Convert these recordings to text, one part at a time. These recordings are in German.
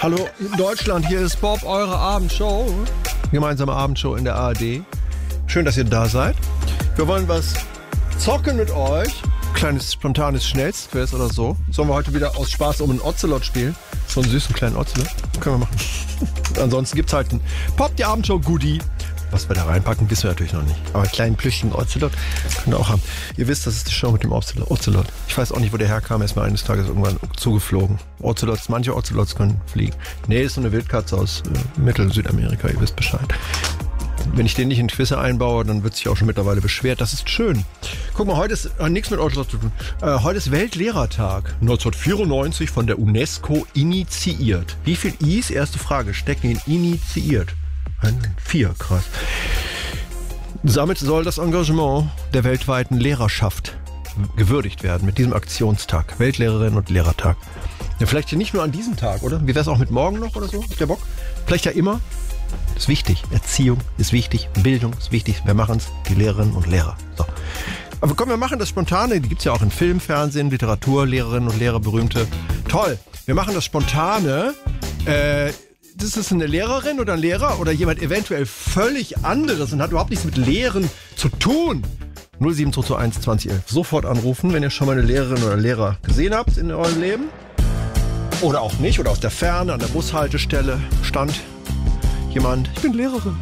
Hallo Deutschland, hier ist Bob, eure Abendshow. Gemeinsame Abendshow in der ARD. Schön, dass ihr da seid. Wir wollen was zocken mit euch. Kleines, spontanes Schnellstquiz oder so. Sollen wir heute wieder aus Spaß um einen Ocelot spielen? So einen süßen kleinen Ocelot? Können wir machen. Ansonsten gibt's halt ein Pop, die Abendshow Goodie. Was wir da reinpacken, wissen wir natürlich noch nicht. Aber einen kleinen plüschigen Ocelot können wir auch haben. Ihr wisst, das ist die Show mit dem Ocelot. Ich weiß auch nicht, wo der herkam. Er ist mir eines Tages irgendwann zugeflogen. Ocelots, manche Ocelots können fliegen. Nee, ist so eine Wildkatze aus Mittel-Südamerika. Ihr wisst Bescheid. Wenn ich den nicht in Quizze einbaue, dann wird sich auch schon mittlerweile beschwert. Das ist schön. Guck mal, heute ist nichts mit Ocelot zu tun. Heute ist Weltlehrertag. 1994 von der UNESCO initiiert. Wie viel I's, erste Frage, stecken in initiiert? 4, krass. Damit soll das Engagement der weltweiten Lehrerschaft gewürdigt werden mit diesem Aktionstag. Weltlehrerinnen- und Lehrertag. Ja, vielleicht nicht nur an diesem Tag, oder? Wie wäre es auch mit morgen noch oder so? Habt ihr Bock? Vielleicht ja immer. Das ist wichtig. Erziehung ist wichtig. Bildung ist wichtig. Wir machen es, die Lehrerinnen und Lehrer. So. Aber komm, wir machen das Spontane. Die gibt es ja auch in Film, Fernsehen, Literatur, Lehrerinnen und Lehrer, berühmte. Toll. Wir machen das Spontane. Das ist eine Lehrerin oder ein Lehrer oder jemand eventuell völlig anderes und hat überhaupt nichts mit Lehren zu tun. 07221 2011. Sofort anrufen, wenn ihr schon mal eine Lehrerin oder Lehrer gesehen habt in eurem Leben. Oder auch nicht. Oder aus der Ferne an der Bushaltestelle stand jemand. Ich bin Lehrerin.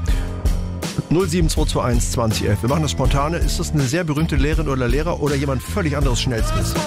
07221 2011. Wir machen das Spontane. Ist das eine sehr berühmte Lehrerin oder Lehrer oder jemand völlig anderes Schnellstquiz?